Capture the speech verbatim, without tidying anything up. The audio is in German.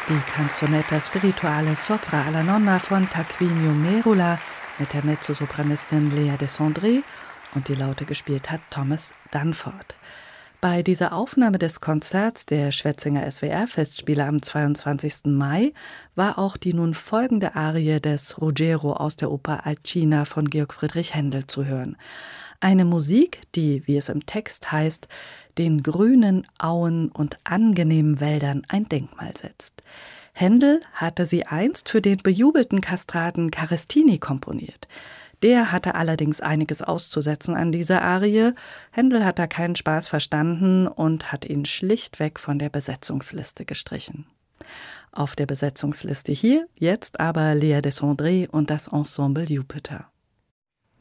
Die Canzonetta Spirituale Sopra alla Nonna von Tarquinio Merula mit der Mezzosopranistin Lea Desandré und die Laute gespielt hat Thomas Dunford. Bei dieser Aufnahme des Konzerts der Schwetzinger S W R-Festspiele am zweiundzwanzigsten Mai war auch die nun folgende Arie des Ruggiero aus der Oper Alcina von Georg Friedrich Händel zu hören. Eine Musik, die, wie es im Text heißt, den grünen Auen und angenehmen Wäldern ein Denkmal setzt. Händel hatte sie einst für den bejubelten Kastraten Carestini komponiert. Der hatte allerdings einiges auszusetzen an dieser Arie. Händel hat da keinen Spaß verstanden und hat ihn schlichtweg von der Besetzungsliste gestrichen. Auf der Besetzungsliste hier jetzt aber Lea Desandré und das Ensemble Jupiter.